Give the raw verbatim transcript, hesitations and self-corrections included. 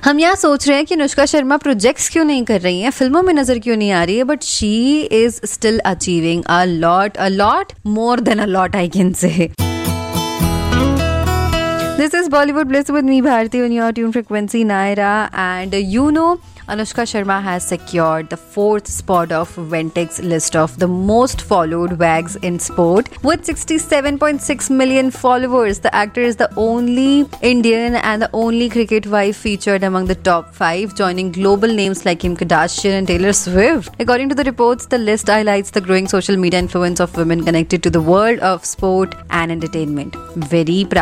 हम यहाँ सोच रहे हैं कि अनुष्का शर्मा प्रोजेक्ट्स क्यों नहीं कर रही हैं, फिल्मों में नजर क्यों नहीं आ रही है, but she is still achieving a lot a lot more than a lot, I can say. This is Bollywood Bliss with me, Bharti, on your tune frequency, Naira. And uh, you know, Anushka Sharma has secured the fourth spot of Venteg's list of the most followed wags in sport. With sixty-seven point six million followers, the actor is the only Indian and the only cricket wife featured among the top five, joining global names like Kim Kardashian and Taylor Swift. According to the reports, the list highlights the growing social media influence of women connected to the world of sport and entertainment. Very proud